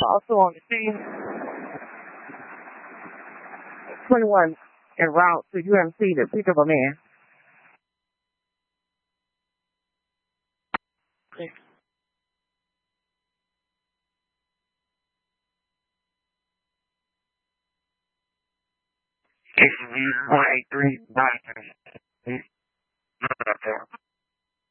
Also on the scene, 21 en route to UMC to pick up a man. KCV 183 9.